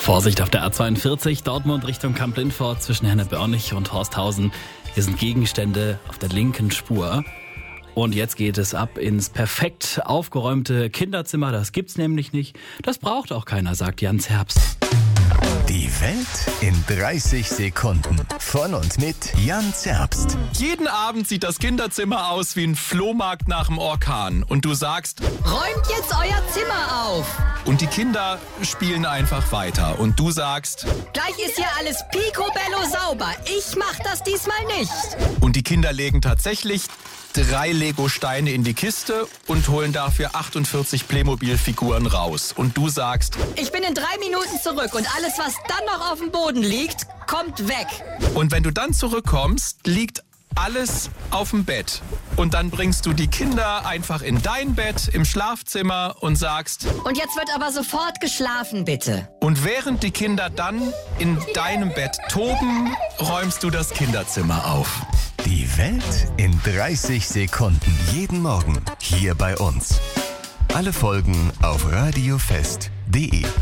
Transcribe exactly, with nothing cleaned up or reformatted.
Vorsicht auf der A zweiundvierzig, Dortmund Richtung Kamp-Lintfort zwischen Herne-Börnich und Horsthausen. Hier sind Gegenstände auf der linken Spur. Und jetzt geht es ab ins perfekt aufgeräumte Kinderzimmer. Das gibt's nämlich nicht. Das braucht auch keiner, sagt Jan Zerbst. Die Welt in dreißig Sekunden. Von und mit Jan Zerbst. Jeden Abend sieht das Kinderzimmer aus wie ein Flohmarkt nach dem Orkan. Und du sagst, räumt jetzt euer Zimmer auf. Und die Kinder spielen einfach weiter. Und du sagst, gleich ist hier alles picobello sauber. Ich mach das diesmal nicht. Und die Kinder legen tatsächlich drei Lego-Steine in die Kiste und holen dafür achtundvierzig Playmobil-Figuren raus. Und du sagst, ich bin in drei Minuten zurück und alles, was dann noch auf dem Boden liegt, kommt weg. Und wenn du dann zurückkommst, liegt alles auf dem Bett. Und dann bringst du die Kinder einfach in dein Bett im Schlafzimmer und sagst, und jetzt wird aber sofort geschlafen, bitte. Und während die Kinder dann in deinem Bett toben, räumst du das Kinderzimmer auf. Die Welt in dreißig Sekunden. Jeden Morgen hier bei uns. Alle Folgen auf radiofest punkt de.